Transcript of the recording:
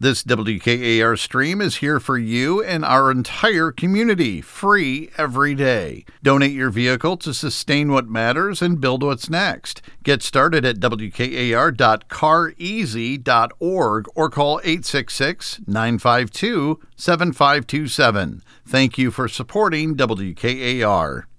This WKAR stream is here for you and our entire community, free every day. Donate your vehicle to sustain what matters and build what's next. Get started at WKAR.careasy.org or call 866-952-7527. Thank you for supporting WKAR.